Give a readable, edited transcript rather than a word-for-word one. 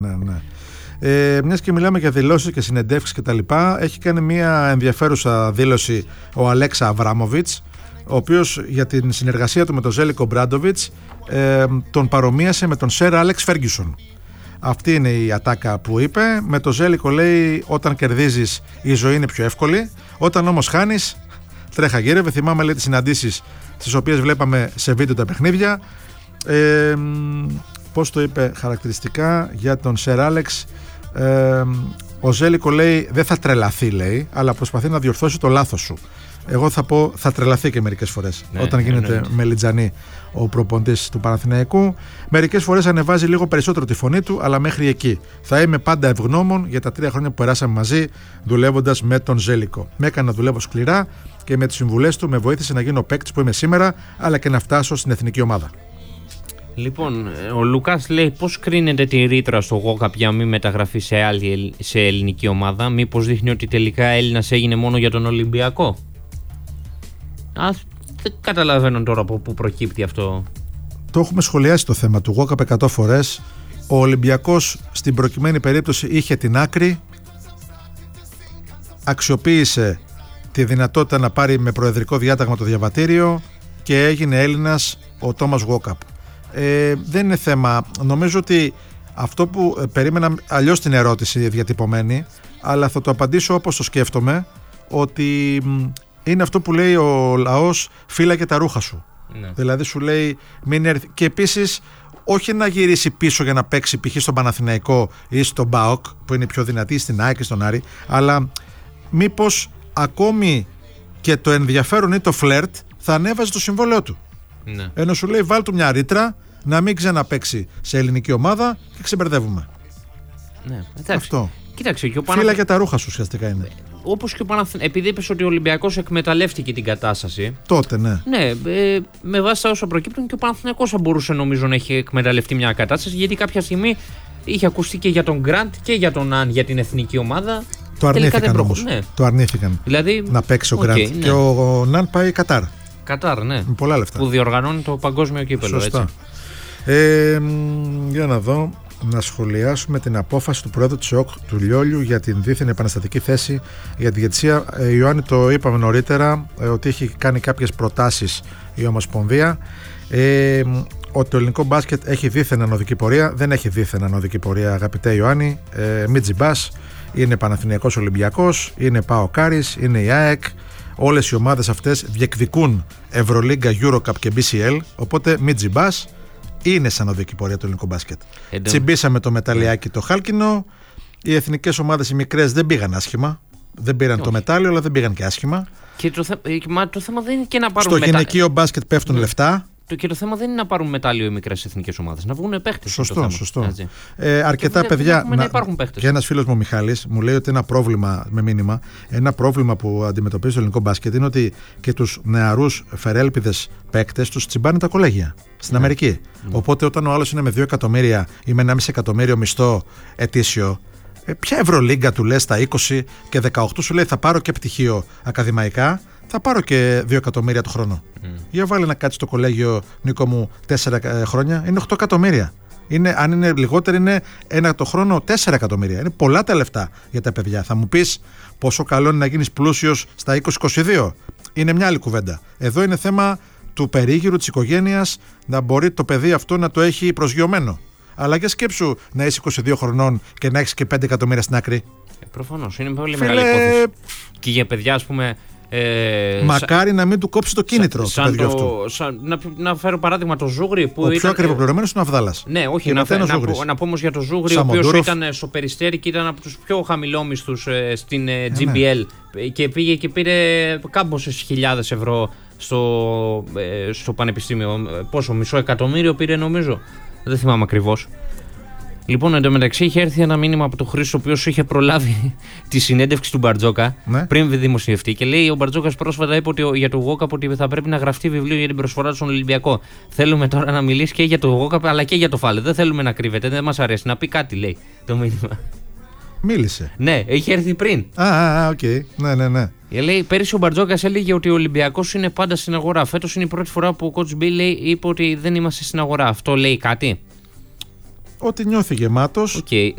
Ναι. Μιας και μιλάμε για δηλώσεις και συνεντεύξεις κτλ., έχει κάνει μια ενδιαφέρουσα δήλωση ο Αλέξα Αβράμοβιτς, ο οποίος για την συνεργασία του με τον Ζέλικο Μπράντοβιτς τον παρομοίασε με τον Σερ Άλεξ Φέργκισον. Αυτή είναι η ατάκα που είπε. Με τον Ζέλικο λέει: όταν κερδίζεις η ζωή είναι πιο εύκολη, όταν όμως χάνεις τρέχα γύρευε. Θυμάμαι, λέει, τις συναντήσεις τις οποίες βλέπαμε σε βίντεο τα παιχνίδια. Πώς το είπε χαρακτηριστικά για τον Σερ Άλεξ? Ο Ζέλικο λέει δεν θα τρελαθεί, λέει, αλλά προσπαθεί να διορθώσει το λάθος σου. Εγώ θα πω θα τρελαθεί και μερικές φορές, όταν γίνεται μελιτζανή ο προπονητής του Παναθηναϊκού. Μερικές φορές ανεβάζει λίγο περισσότερο τη φωνή του, αλλά μέχρι εκεί. Θα είμαι πάντα ευγνώμων για τα 3 χρόνια που περάσαμε μαζί δουλεύοντας με τον Ζέλικο. Με έκανε να δουλεύω σκληρά και με τις συμβουλές του με βοήθησε να γίνω ο παίκτης που είμαι σήμερα, αλλά και να φτάσω στην εθνική ομάδα. Λοιπόν, ο Λουκάς λέει πώς κρίνεται τη ρήτρα στο Γόκαπ για μη μεταγραφή σε ελληνική ομάδα? Μήπως δείχνει ότι τελικά Έλληνας έγινε μόνο για τον Ολυμπιακό? Δεν καταλαβαίνω τώρα από πού προκύπτει αυτό. Το έχουμε σχολιάσει το θέμα του Γόκαπ 100 φορές. Ο Ολυμπιακός στην προκειμένη περίπτωση είχε την άκρη, αξιοποίησε τη δυνατότητα να πάρει με προεδρικό διάταγμα το διαβατήριο και έγινε Έλληνας ο Τόμας Γόκαπ. Δεν είναι θέμα. Νομίζω ότι αυτό που περίμενα αλλιώς την ερώτηση διατυπωμένη, αλλά θα το απαντήσω όπως το σκέφτομαι, ότι είναι αυτό που λέει ο λαός, φύλακε τα ρούχα σου. Ναι. Δηλαδή σου λέει μην έρθει. Και επίσης όχι να γυρίσει πίσω για να παίξει π.χ. στον Παναθηναϊκό ή στον ΠΑΟΚ που είναι πιο δυνατή, στην ΑΕΚ και στον Άρη, αλλά μήπως ακόμη και το ενδιαφέρον ή το φλερτ θα ανέβαζε το συμβόλαιό του. Ναι. Ενώ σου λέει βάλ του μια ρήτρα να μην ξαναπαίξει σε ελληνική ομάδα και ξεμπερδεύουμε. Ναι, αυτό. Κοίταξε, και φύλακε τα ρούχα σου ουσιαστικά είναι. Όπως και ο Παναθηναϊκός, επειδή είπες ότι ο Ολυμπιακός εκμεταλλεύτηκε την κατάσταση. Τότε, ναι. Ναι, με βάση τα όσα προκύπτουν και ο Παναθηναϊκός θα μπορούσε νομίζω να έχει εκμεταλλευτεί μια κατάσταση, γιατί κάποια στιγμή είχε ακουστεί και για τον Γκραντ και για τον Αν για την εθνική ομάδα. Το αρνήθηκαν όμως. Ναι. Το αρνήθηκαν. Δηλαδή, να παίξει ο Γκραντ. Ναι. Και ο Ναν πάει Κατάρ. Κατάρ, ναι. Με πολλά λεφτά. Που διοργανώνει το παγκόσμιο κύπελλο. Σωστά. Για να δω. Να σχολιάσουμε την απόφαση του πρόεδρου της ΕΟΚ του Λιόλιου για την δίθεν επαναστατική θέση για τη διαιτησία. Ιωάννη, το είπαμε νωρίτερα ότι έχει κάνει κάποιες προτάσεις η Ομοσπονδία, ότι το ελληνικό μπάσκετ έχει δίθεν ανωδική πορεία. Δεν έχει δίθεν ανωδική πορεία, αγαπητέ Ιωάννη. Μην τζιμπάς. Είναι Παναθηναϊκός Ολυμπιακός, είναι ΠΑΟΚ Άρης, είναι η ΑΕΚ. Όλες οι ομάδες αυτές διεκδικούν Ευρωλίγκα, EuroCup και BCL, οπότε μην τζιμπάς. Είναι σαν οδική πορεία το ελληνικό μπάσκετ. Τσιμπήσαμε το μεταλλιάκι το χάλκινο. Οι εθνικές ομάδες οι μικρές δεν πήγαν άσχημα. Δεν πήραν το μετάλλιο, αλλά δεν πήγαν και άσχημα. Και το θέμα δεν είναι και να πάρουν μετάλλιο. Στο γυναικείο μπάσκετ πέφτουν λεφτά. Και το θέμα δεν είναι να πάρουν μετάλλιο οι μικρές εθνικές ομάδες, να βγουν παίχτες. Σωστό. Αρκετά παιδιά. Και ένας φίλος μου, ο Μιχάλης, μου λέει ότι ένα πρόβλημα, με μήνυμα, ένα πρόβλημα που αντιμετωπίζει το ελληνικό μπάσκετ είναι ότι και τους νεαρούς φερέλπιδες παίκτες τους τσιμπάνε τα κολέγια στην Αμερική. Οπότε όταν ο άλλος είναι με 2 εκατομμύρια ή με 1,5 εκατομμύριο μισθό ετήσιο, ποια Ευρωλίγκα του λες στα 20 και 18 σου λέει θα πάρω και πτυχίο ακαδημαϊκά, θα πάρω και 2 εκατομμύρια το χρόνο. Για βάλε να κάτσει στο κολέγιο, Νίκο μου, 4 χρόνια, είναι 8 εκατομμύρια. Αν είναι λιγότερο, είναι 1 το χρόνο 4 εκατομμύρια. Είναι πολλά τα λεφτά για τα παιδιά. Θα μου πεις πόσο καλό είναι να γίνεις πλούσιος στα 20-22. Είναι μια άλλη κουβέντα. Εδώ είναι θέμα του περίγυρου της οικογένειας, να μπορεί το παιδί αυτό να το έχει προσγειωμένο. Αλλά για σκέψου να είσαι 22 χρονών και να έχεις και 5 εκατομμύρια στην άκρη. Προφανώς, είναι πολύ μεγάλη υπόθεση. Και για παιδιά, ας πούμε. Μακάρι να μην του κόψει το κίνητρο του παιδιού αυτού. Να φέρω παράδειγμα το Ζούγρι. Που ο πιο ακριβοπληρωμένος είναι ο Αυδάλας. Ναι, όχι, να πω όμως για το Ζούγρι, ο οποίος ήταν στο Περιστέρι και ήταν από τους πιο χαμηλόμισθους στην GBL και πήγε και πήρε κάμποσες χιλιάδες ευρώ στο πανεπιστήμιο. Πόσο, μισό εκατομμύριο πήρε νομίζω. Δεν θυμάμαι ακριβώς. Λοιπόν, εντωμεταξύ είχε έρθει ένα μήνυμα από τον Χρήστο, ο οποίος είχε προλάβει τη συνέντευξη του Μπαρτζόκα πριν δημοσιευτεί. Και λέει: ο Μπαρτζόκας πρόσφατα είπε για το Γόκαπ ότι θα πρέπει να γραφτεί βιβλίο για την προσφορά του στον Ολυμπιακό. Θέλουμε τώρα να μιλήσει και για το Γόκαπ αλλά και για το Φάλε. Δεν θέλουμε να κρύβεται, δεν μας αρέσει. Να πει κάτι, λέει το μήνυμα. Μίλησε. Ναι, είχε έρθει πριν. Οκ. Ναι. Λέει: πέρυσι ο Μπαρτζόκας έλεγε ότι ο Ολυμπιακός είναι πάντα στην αγορά. Φέτος είναι η πρώτη φορά που ο Coach Bill είπε ότι δεν είμαστε στην αγορά. Αυτό λέει κάτι? Ότι νιώθει γεμάτος.